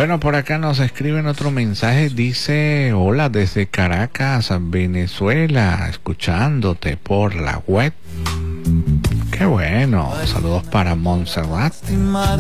Bueno, por acá nos escriben otro mensaje, dice: hola desde Caracas, Venezuela, escuchándote por la web. Qué bueno, saludos para Montserrat.